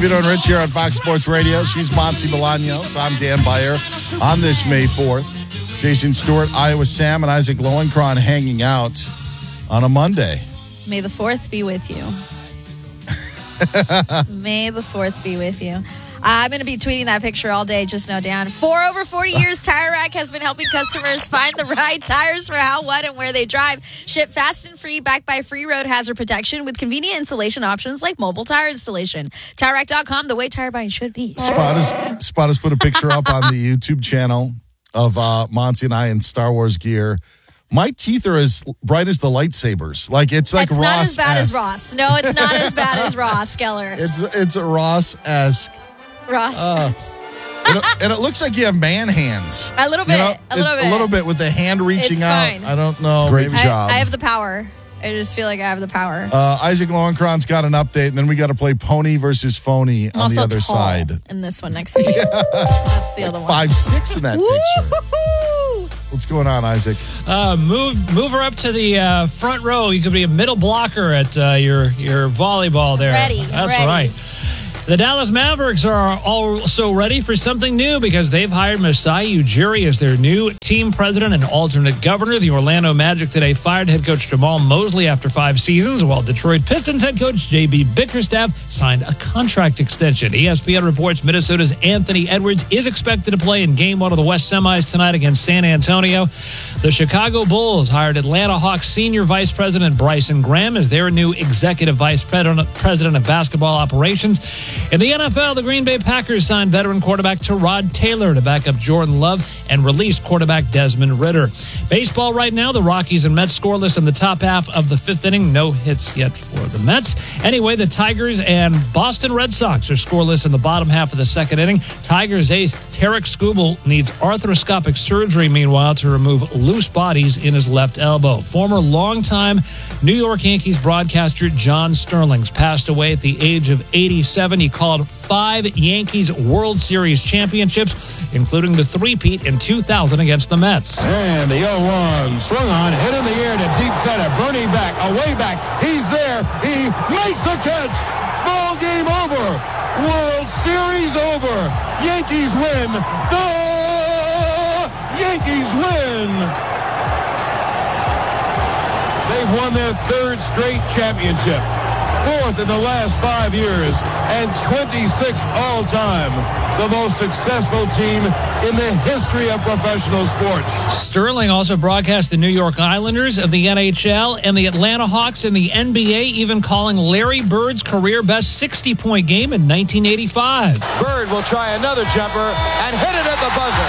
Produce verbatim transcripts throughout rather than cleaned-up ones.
DeVito and Rich here on Fox Sports Radio. She's Monty Bolaños. I'm Dan Byer. On this May fourth, Jason Stewart, Iowa Sam, and Isaac Lowenkron hanging out on a Monday. May the fourth be with you. May the fourth be with you. I'm going to be tweeting that picture all day, just know, Dan. For over forty years, Tire Rack has been helping customers find the right tires for how, what, and where they drive. Ship fast and free, backed by free road hazard protection with convenient installation options like mobile tire installation. Tire Rack dot com, the way tire buying should be. Spot has, Spot has put a picture up on the YouTube channel of uh, Monty and I in Star Wars gear. My teeth are as bright as the lightsabers. Like, it's like Ross. It's not as bad as Ross. No, it's not as bad as Ross, Geller. It's, it's a Ross-esque. Ross. Uh, and, it, and it looks like you have man hands. A little bit. You know, a little it, bit. A little bit with the hand reaching it's out. Fine. I don't know. Great Maybe. job. I, I have the power. I just feel like I have the power. Uh, Isaac Lowenkron's got an update, and then we got to play Pony versus Phony I'm on the other tall side. In this one next to you. yeah. That's the other one. Five six in that picture. Woo-hoo-hoo! What's going on, Isaac? Uh, move move her up to the uh, front row. You could be a middle blocker at uh, your, your volleyball there. Ready. That's ready. right. The Dallas Mavericks are also ready for something new because they've hired Masai Ujiri as their new team president and alternate governor. The Orlando Magic today fired head coach Jamal Mosley after five seasons, while Detroit Pistons head coach J B Bickerstaff signed a contract extension. E S P N reports Minnesota's Anthony Edwards is expected to play in Game one of the West Semis tonight against San Antonio. The Chicago Bulls hired Atlanta Hawks senior vice president Bryson Graham as their new executive vice president of basketball operations. In the N F L, the Green Bay Packers signed veteran quarterback Tyrod Taylor to back up Jordan Love and released quarterback Desmond Ridder. Baseball right now, the Rockies and Mets scoreless in the top half of the fifth inning. No hits yet for the Mets. Anyway, the Tigers and Boston Red Sox are scoreless in the bottom half of the second inning. Tigers ace Tarek Skubal needs arthroscopic surgery, meanwhile, to remove loose bodies in his left elbow. Former longtime New York Yankees broadcaster John Sterling's passed away at the age of eighty-seven. He called five Yankees World Series championships, including the three-peat in two thousand against the Mets. And the oh one swung on, hit in the air to deep center. Bernie back, away back. He's there. He makes the catch. Ball game over. World Series over. Yankees win. The Yankees win. They've won their third straight championship. Fourth in the last five years and twenty-sixth all-time. The most successful team in the history of professional sports. Sterling also broadcast the New York Islanders of the N H L and the Atlanta Hawks in the N B A, even calling Larry Bird's career-best sixty-point game in nineteen eighty-five. Bird will try another jumper and hit it at the buzzer.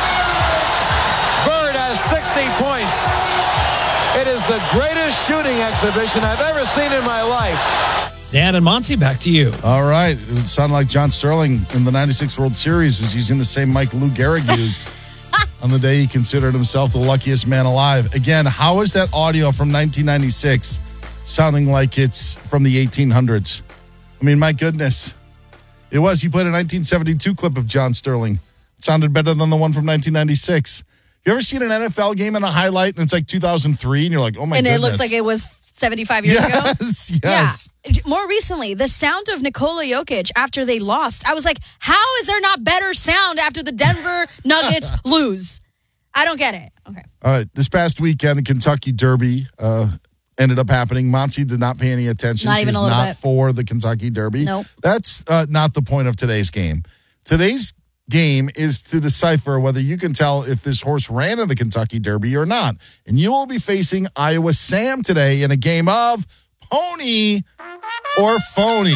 Bird has sixty points. It is the greatest shooting exhibition I've ever seen in my life. Dan and Monty, back to you. All right. It sounded like John Sterling in the ninety-six World Series was using the same mic Lou Gehrig used on the day he considered himself the luckiest man alive. Again, how is that audio from nineteen ninety-six sounding like it's from the eighteen hundreds? I mean, my goodness. It was. He played a nineteen seventy-two clip of John Sterling. It sounded better than the one from nineteen ninety-six. You ever seen an N F L game in a highlight and it's like two thousand three and you're like, oh my and goodness. And it looks like it was seventy-five years ago? Yes, yes. Yeah. More recently, the sound of Nikola Jokic after they lost. I was like, how is there not better sound after the Denver Nuggets lose? I don't get it. Okay. All right. This past weekend, the Kentucky Derby uh, ended up happening. Monty did not pay any attention. Not she even was a little not bit. for the Kentucky Derby. Nope. That's uh, not the point of today's game. Today's game is to decipher whether you can tell if this horse ran in the Kentucky Derby or not. And you will be facing Iowa Sam today in a game of Pony or Phony.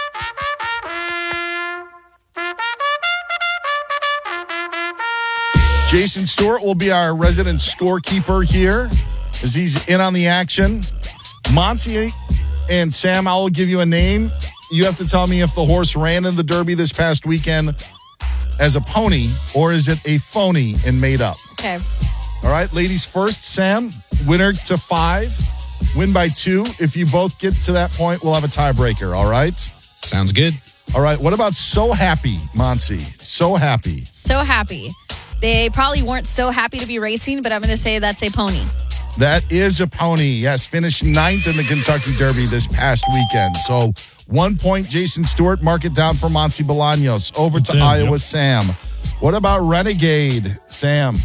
Jason Stewart will be our resident scorekeeper here as he's in on the action. Monty and Sam, I will give you a name. You have to tell me if the horse ran in the Derby this past weekend as a pony, or is it a phony and made up? Okay. All right, ladies first. Sam, winner to five, win by two. If you both get to that point, we'll have a tiebreaker, all right? Sounds good. All right, what about So Happy, Monty? So Happy. So happy. They probably weren't so happy to be racing, but I'm going to say that's a pony. That is a pony. Yes, finished ninth in the Kentucky Derby this past weekend. So one point, Jason Stewart. Mark it down for Monty Bolaños. Over to Sam, Iowa yep. Sam. What about Renegade, Sam?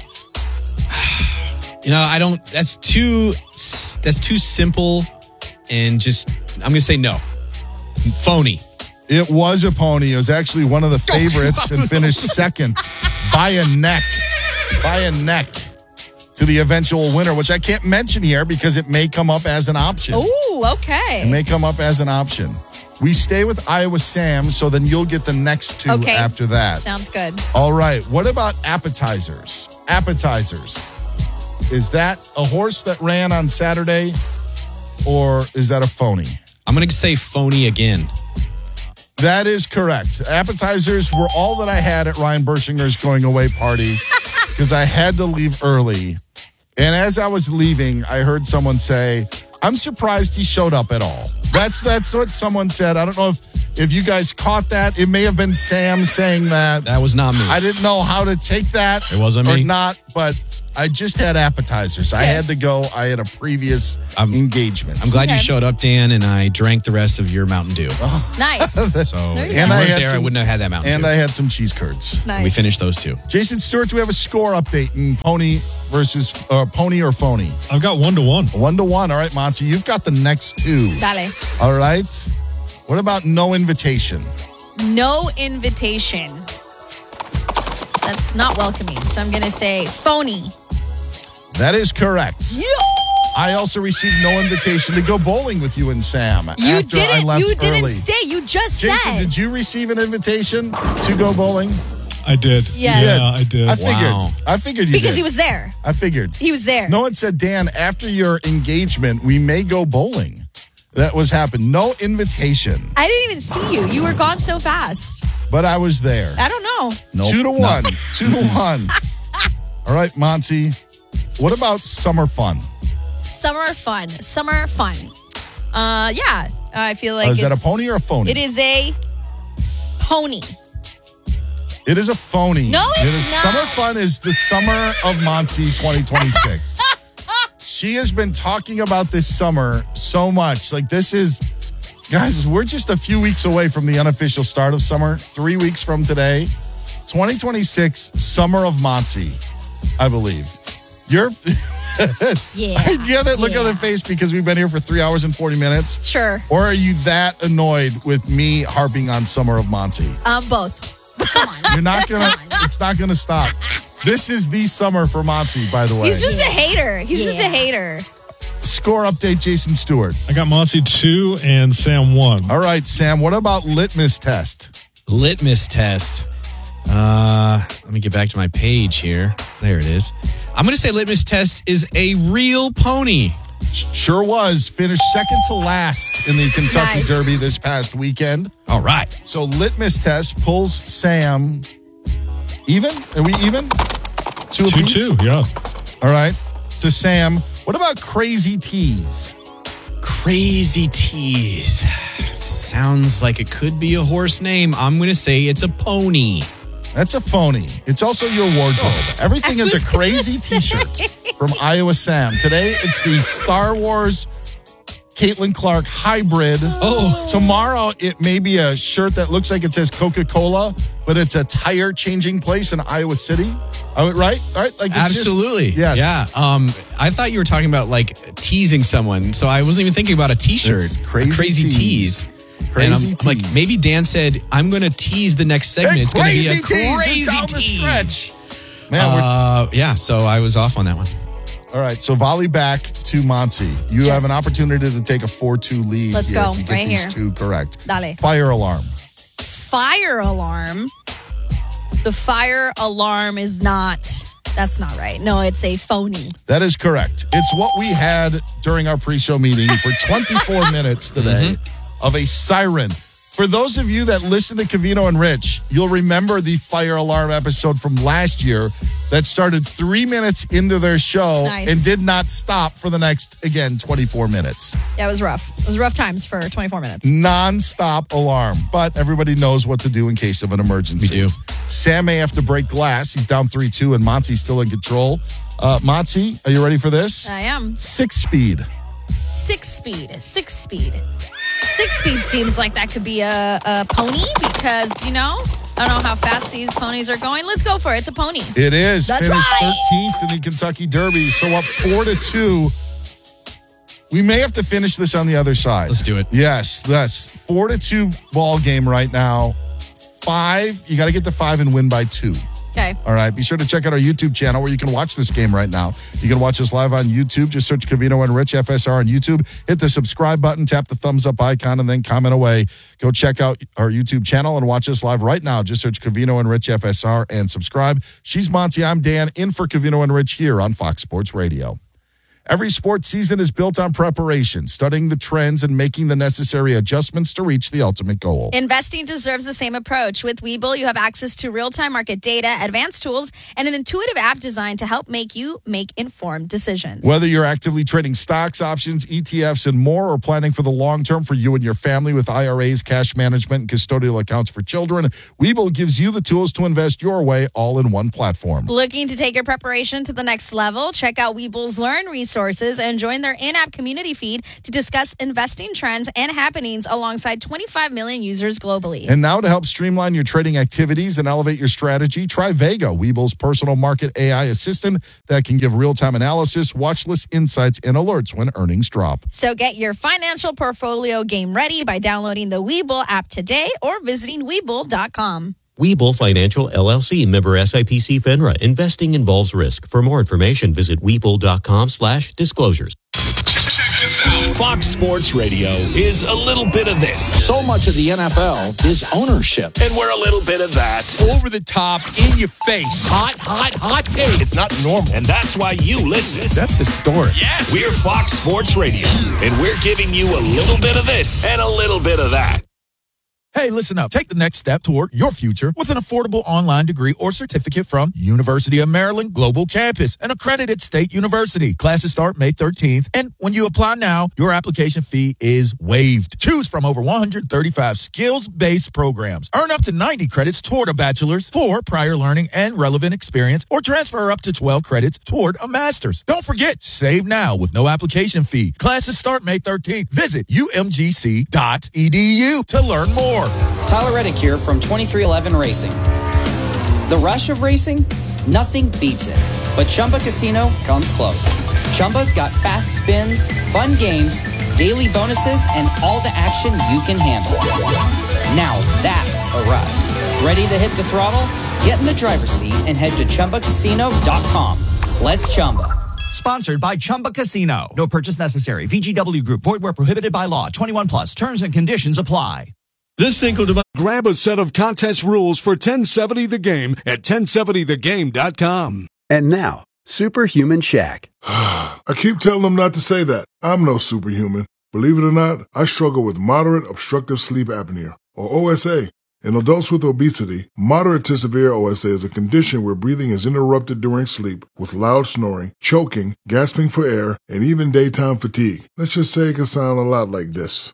You know, I don't. That's too. That's too simple, and just. I'm gonna say no. Phony. It was a pony. It was actually one of the favorites and finished second by a neck. By a neck to the eventual winner, which I can't mention here because it may come up as an option. Ooh, okay. It may come up as an option. We stay with Iowa Sam, so then you'll get the next two Okay. after that. Sounds good. All right. What about appetizers? Appetizers. Is that a horse that ran on Saturday, or is that a phony? I'm gonna say phony again. That is correct. Appetizers were all that I had at Ryan Bershinger's going away party because I had to leave early. And as I was leaving, I heard someone say, I'm surprised he showed up at all. That's that's what someone said. I don't know if, if you guys caught that. It may have been Sam saying that. That was not me. I didn't know how to take that. It wasn't or me. not, but I just had appetizers. I had to go. I had a previous I'm- engagement. I'm glad you Okay. showed up, Dan, and I drank the rest of your Mountain Dew. Nice. So There if you you go. And weren't I had there, I some- wouldn't have had that Mountain and Dew. I had some cheese curds. Nice. We finished those two. Jason Stewart, do we have a score update in pony versus uh, pony or phony? I've got one to one. One to one. All right, Monty, you've got the next two. Dale. All right. What about no invitation? No invitation. That's not welcoming. So I'm going to say phony. That is correct. I also received no invitation to go bowling with you and Sam. You after I didn't. left You didn't early. stay. You just Jason, said. did you receive an invitation to go bowling? I did. Yes. Yeah, I did. I figured. Wow. I figured you because did. he was there. I figured. He was there. No one said, Dan, after your engagement, we may go bowling. That was happened. No invitation, I didn't even see you. You were gone so fast. but I was there. I don't know. Nope. Two to one. Two to one. All right, Monty. What about summer fun? Summer fun. Summer fun. Uh, yeah. I feel like Uh, is that a it's- pony or a phony? It is a pony. It is a phony. No, it's it is, not. Summer fun is the summer of Monty twenty twenty-six. She has been talking about this summer so much. Like, this is, guys, we're just a few weeks away from the unofficial start of summer. Three weeks from today. twenty twenty-six, summer of Monty, I believe. You're, Yeah. do you have that look Yeah. on the face because we've been here for three hours and forty minutes? Sure. Or are you that annoyed with me harping on summer of Monty? Um, both. Come on. You're not gonna. It's not gonna stop. This is the summer for Monty, by the way. He's just a hater. He's just a Yeah. hater. Score update, Jason Stewart. I got Monty two and Sam one. All right, Sam. What about litmus test? Litmus test. Uh, let me get back to my page here. There it is. I'm going to say litmus test is a real pony. Sure was. Finished second to last in the Kentucky Nice. Derby this past weekend. All right. So litmus test pulls Sam even. Are we even? Two Two apiece? two, yeah. All right. To Sam. What about crazy tease? Crazy tease. Sounds like it could be a horse name. I'm going to say it's a pony. That's a phony. It's also your wardrobe. Everything I is a was gonna crazy say. t-shirt from Iowa Sam. Today, it's the Star Wars Caitlin Clark hybrid. Oh. Tomorrow, it may be a shirt that looks like it says Coca-Cola, but it's a tire changing place in Iowa City. Oh, right? Right? Like it's just- Absolutely. yes. Yeah. Um, I thought you were talking about like teasing someone, so I wasn't even thinking about a T-shirt. It's crazy a crazy tease. tease. Crazy and I'm like, tease. maybe Dan said, I'm going to tease the next segment. Hey, it's going to be a crazy tease is crazy down the tease. stretch. Man, we're Uh, yeah, so I was off on that one. all right, so volley back to Monty. You have an opportunity to take a four two lead. Let's here go, if you get right these here. two correct. Dale. Fire alarm. Fire alarm. The fire alarm is not. That's not right. No, it's a phony. That is correct. It's what we had during our pre-show meeting for twenty-four minutes today of a siren. For those of you that listen to Covino and Rich, you'll remember the fire alarm episode from last year that started three minutes into their show Nice. and did not stop for the next, again, twenty-four minutes. Yeah, it was rough. It was rough times for twenty-four minutes. Non-stop alarm. But everybody knows what to do in case of an emergency. We do. Sam may have to break glass. He's down three two, and Monty's still in control. Uh, Motzi, are you ready for this? I am. Six speed. Six speed. Six speed. Six speed seems like that could be a, a pony because, you know, I don't know how fast these ponies are going. Let's go for it. It's a pony. It is. That's Finished right. thirteenth in the Kentucky Derby. So up four to two. We may have to finish this on the other side. Let's do it. Yes, yes. Four to two ball game right now. Five. You got to get to five and win by two. Okay. All right. Be sure to check out our YouTube channel where you can watch this game right now. You can watch us live on YouTube. Just search Covino and Rich F S R on YouTube. Hit the subscribe button, tap the thumbs up icon, and then comment away. Go check out our YouTube channel and watch us live right now. Just search Covino and Rich F S R and subscribe. She's Monty. I'm Dan, in for Covino and Rich here on Fox Sports Radio. Every sports season is built on preparation, studying the trends and making the necessary adjustments to reach the ultimate goal. Investing deserves the same approach. With Webull, you have access to real-time market data, advanced tools, and an intuitive app designed to help make you make informed decisions. Whether you're actively trading stocks, options, E T Fs, and more, or planning for the long term for you and your family with I R As, cash management, and custodial accounts for children, Webull gives you the tools to invest your way all in one platform. Looking to take your preparation to the next level? Check out Webull's Learn resources and join their in-app community feed to discuss investing trends and happenings alongside twenty-five million users globally. And now to help streamline your trading activities and elevate your strategy, try Vega, Webull's personal market A I assistant that can give real-time analysis, watch list insights, and alerts when earnings drop. So get your financial portfolio game ready by downloading the Webull app today or visiting Webull dot com. Webull Financial, L L C, member S I P C FINRA. Investing involves risk. For more information, visit Webull.com slash disclosures. Fox Sports Radio is a little bit of this. So much of the N F L is ownership. And we're a little bit of that. Over the top, in your face. Hot, hot, hot take. It's not normal. And that's why you listen. That's historic. Yes. We're Fox Sports Radio. And we're giving you a little bit of this and a little bit of that. Hey, listen up. Take the next step toward your future with an affordable online degree or certificate from University of Maryland Global Campus, an accredited state university. Classes start May thirteenth, and when you apply now, your application fee is waived. Choose from over one hundred thirty-five skills-based programs. Earn up to ninety credits toward a bachelor's for prior learning and relevant experience, or transfer up to twelve credits toward a master's. Don't forget, save now with no application fee. Classes start May thirteenth. Visit U M G C dot E D U to learn more. Tyler Reddick here from twenty-three eleven Racing. The rush of racing? Nothing beats it. But Chumba Casino comes close. Chumba's got fast spins, fun games, daily bonuses, and all the action you can handle. Now that's a ride. Ready to hit the throttle? Get in the driver's seat and head to Chumba Casino dot com. Let's Chumba. Sponsored by Chumba Casino. No purchase necessary. V G W Group. Void where prohibited by law. twenty-one plus. Terms and conditions apply. This single device. Grab a set of contest rules for ten seventy The Game at ten seventy the game dot com. And now, Superhuman Shaq. I keep telling them not to say that. I'm no superhuman. Believe it or not, I struggle with moderate obstructive sleep apnea, or O S A. In adults with obesity, moderate to severe O S A is a condition where breathing is interrupted during sleep with loud snoring, choking, gasping for air, and even daytime fatigue. Let's just say it can sound a lot like this.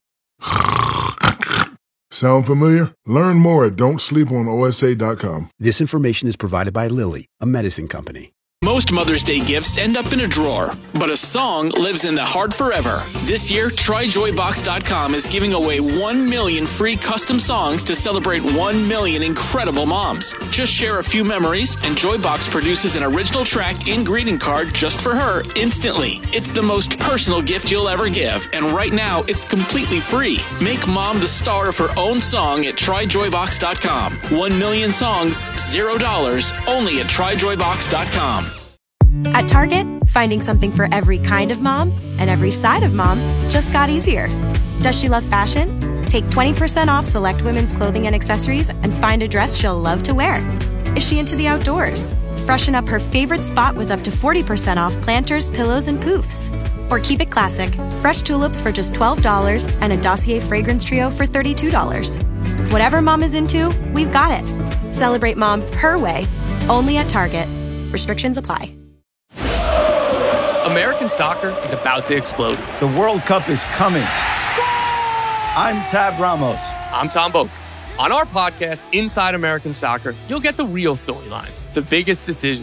Sound familiar? Learn more at don't sleep on O S A dot com. This information is provided by Lilly, a medicine company. Most Mother's Day gifts end up in a drawer, but a song lives in the heart forever. This year, Try Joy Box dot com is giving away one million free custom songs to celebrate one million incredible moms. Just share a few memories, and Joybox produces an original track and greeting card just for her instantly. It's the most personal gift you'll ever give, and right now, it's completely free. Make mom the star of her own song at Try Joy Box dot com. One million songs, zero dollars, only at Try Joy Box dot com. At Target, finding something for every kind of mom and every side of mom just got easier. Does she love fashion? Take twenty percent off select women's clothing and accessories and find a dress she'll love to wear. Is she into the outdoors? Freshen up her favorite spot with up to forty percent off planters, pillows, and poofs. Or keep it classic, fresh tulips for just twelve dollars and a Dossier fragrance trio for thirty-two dollars. Whatever mom is into, we've got it. Celebrate mom her way, only at Target. Restrictions apply. American soccer is about to explode. The World Cup is coming. I'm Tab Ramos. I'm Tom Boak. On our podcast, Inside American Soccer, you'll get the real storylines, the biggest decisions,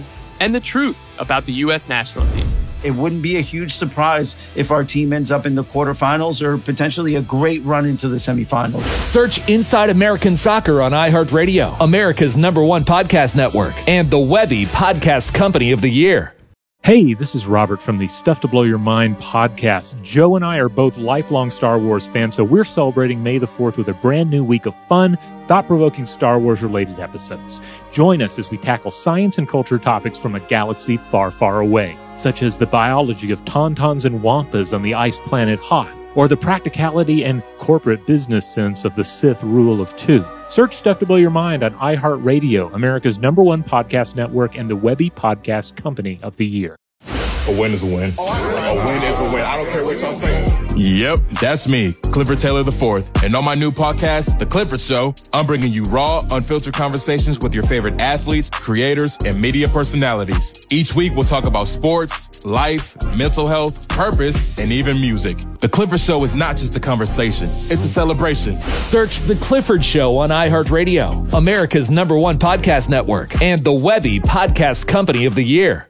and the truth about the U S national team. It wouldn't be a huge surprise if our team ends up in the quarterfinals or potentially a great run into the semifinals. Search Inside American Soccer on iHeartRadio, America's number one podcast network, and the Webby Podcast Company of the Year. Hey, this is Robert from the Stuff to Blow Your Mind podcast. Joe and I are both lifelong Star Wars fans, so we're celebrating May the fourth with a brand new week of fun, thought-provoking Star Wars-related episodes. Join us as we tackle science and culture topics from a galaxy far, far away, such as the biology of tauntauns and wampas on the ice planet Hoth, or the practicality and corporate business sense of the Sith rule of two. Search Stuff to Blow Your Mind on iHeartRadio, America's number one podcast network, and the Webby Podcast Company of the Year. A win is a win. A win is a win. I don't care what y'all say. Yep, that's me, Clifford Taylor the fourth. And on my new podcast, The Clifford Show, I'm bringing you raw, unfiltered conversations with your favorite athletes, creators, and media personalities. Each week, we'll talk about sports, life, mental health, purpose, and even music. The Clifford Show is not just a conversation, it's a celebration. Search The Clifford Show on iHeartRadio, America's number one podcast network, and the Webby Podcast Company of the Year.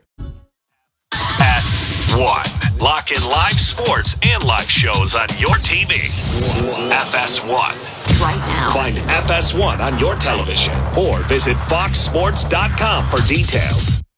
S one. Lock in live sports and live shows on your T V. F S one. Right now. Find F S one on your television or visit fox sports dot com for details.